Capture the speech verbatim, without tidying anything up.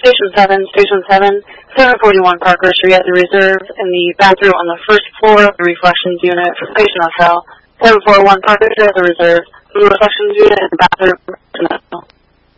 Station seven, Station seven, seven forty-one Parker Street at the Reserve, in the bathroom on the first floor of the Reflections Unit for Station Hotel. seven forty-one Parker Street at the Reserve, the Reflections Unit in the bathroom.